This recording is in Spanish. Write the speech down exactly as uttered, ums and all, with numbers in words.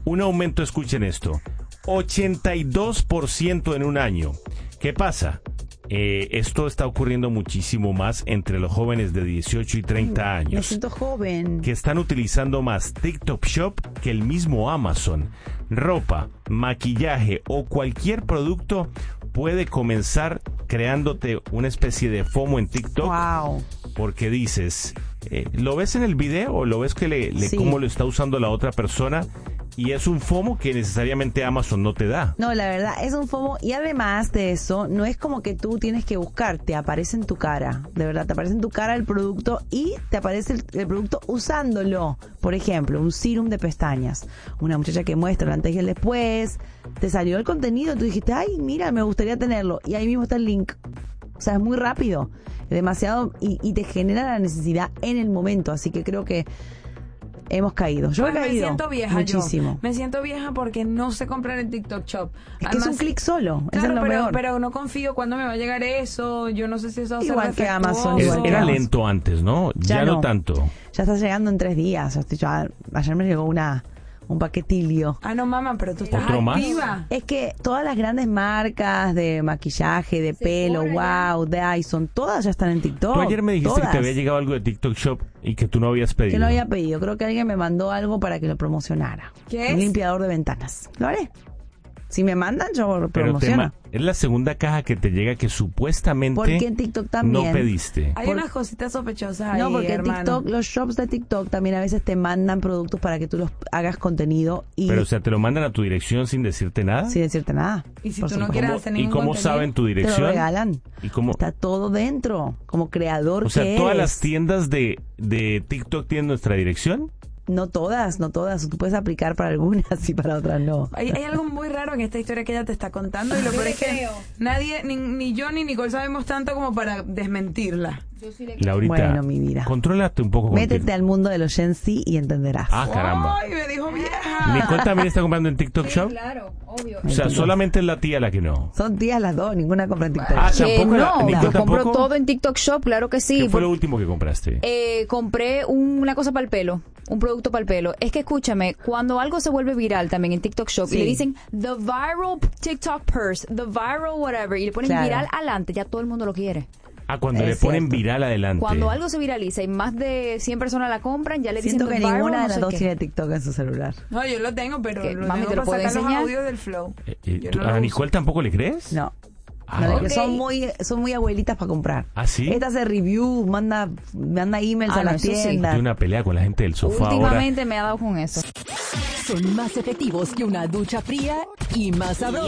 un aumento, escuchen esto, ochenta y dos por ciento en un año. ¿Qué pasa? Eh, esto está ocurriendo muchísimo más entre los jóvenes de dieciocho y treinta años. Me siento joven. Que están utilizando más TikTok Shop que el mismo Amazon. Ropa, maquillaje o cualquier producto puede comenzar creándote una especie de FOMO en TikTok. Wow. Porque dices, eh, ¿lo ves en el video o lo ves que le, le Sí. cómo lo está usando la otra persona? Y es un FOMO que necesariamente Amazon no te da. No, la verdad, es un FOMO. Y además de eso, no es como que tú tienes que buscar, te aparece en tu cara. De verdad, te aparece en tu cara el producto y te aparece el, el producto usándolo. Por ejemplo, un serum de pestañas. Una muchacha que muestra el antes y el después. Te salió el contenido, tú dijiste, ay, mira, me gustaría tenerlo. Y ahí mismo está el link. O sea, es muy rápido. Es demasiado. Y, y te genera la necesidad en el momento. Así que creo que hemos caído. Yo he Pues caído me siento vieja muchísimo. yo. Me siento vieja porque no sé comprar en TikTok Shop. Es que es un clic solo. Eso Claro, es lo pero, peor. pero no confío cuándo me va a llegar eso. Yo no sé si eso va a ser Igual que defectuoso. Amazon, Es- igual que era Amazon. lento antes, ¿no? Ya, Ya no. no. tanto. Ya está llegando en tres días. O sea, ya- ayer me llegó una un paquetilio. Ah, no, mamá, pero tú estás ¿Otro más? activa. Es que todas las grandes marcas de maquillaje, de pelo, wow, de Dyson, todas ya están en TikTok. Tú ayer me dijiste todas. que te había llegado algo de TikTok Shop y que tú no habías pedido. Yo no había pedido. Creo que alguien me mandó algo para que lo promocionara. ¿Qué Un es? limpiador de ventanas. Lo haré. Si me mandan, yo lo Pero te promociono. ma- es la segunda caja que te llega que supuestamente Porque en TikTok también. no pediste. Hay Por- unas cositas sospechosas ahí, No, porque en hermano. TikTok, los shops de TikTok también a veces te mandan productos para que tú los hagas contenido y Pero, o sea, te lo mandan a tu dirección sin decirte nada. sin decirte nada. Y si Por tú no supuesto. quieres ¿Cómo- hacer ¿Y ningún cómo contenido, saben tu Te lo dirección? regalan. ¿Y cómo? Está todo dentro, como creador O sea, que todas eres. las tiendas de, de TikTok tienen nuestra dirección. No todas, no todas. Tú puedes aplicar para algunas y para otras no. Hay, hay algo muy raro en esta historia que ella te está contando y lo peor es que nadie, ni, ni yo ni Nicole sabemos tanto como para desmentirla. Laurita, Bueno, mi vida. contrólate un poco con Métete TikTok. al mundo de los Gen Z y entenderás. Ah, caramba. ¡Ay, me dijo vieja! Nicole también está comprando en TikTok Shop. Claro, obvio. O sea, solamente es la tía la que no. Son tías las dos, ninguna compra en TikTok. Ah, Que tampoco la- no, Nicole yo compro tampoco. todo en TikTok Shop, claro que sí. ¿Qué fue por- lo último que compraste? eh, compré un- una cosa para el pelo, un producto para el pelo. Es que escúchame, cuando algo se vuelve viral también en TikTok Shop Sí. y le dicen the viral TikTok purse, the viral whatever, y le ponen Claro. viral adelante, ya todo el mundo lo quiere. Ah, cuando es le ponen cierto. viral adelante. Cuando algo se viraliza y más de cien personas la compran, ya le Siento dicen que the viral, ninguna de no las sé dos qué. tiene TikTok en su celular. No, yo lo tengo, pero ¿Qué? lo Mami, tengo ¿te lo para puedo sacar los enseñar? audios del flow. Eh, eh, Yo ¿tú- no lo ¿A uso. Nicole tampoco le crees? No. Ah, No, ok. que son muy son muy abuelitas para comprar. ¿Ah, sí? Esta hace review, manda manda emails Ah, a no, las eso sí. tiendas. Tiene una pelea con la gente del sofá ahora. Últimamente me ha dado con eso. Son más efectivos que una ducha fría y más sabrosos.